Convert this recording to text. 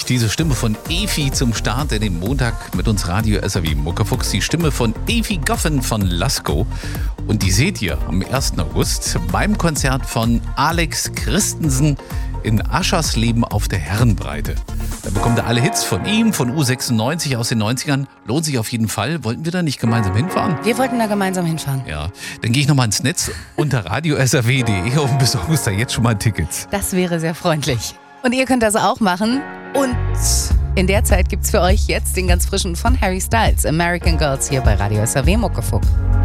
diese Stimme von Evi zum Start in den Montag mit uns Radio SAW Muckefuchs. Die Stimme von Evi Goffen von Lasko. Und die seht ihr am 1. August beim Konzert von Alex Christensen in Aschersleben auf der Herrenbreite. Da bekommt ihr alle Hits von ihm, von U96 aus den 90ern. Lohnt sich auf jeden Fall. Wollten wir da nicht gemeinsam hinfahren? Wir wollten da gemeinsam hinfahren. Ja, dann gehe ich nochmal ins Netz unter radiosaw.de und besorge da jetzt schon mal Tickets. Das wäre sehr freundlich. Und ihr könnt das auch machen. Und in der Zeit gibt's für euch jetzt den ganz frischen von Harry Styles, American Girls, hier bei Radio SAW Muckefuck.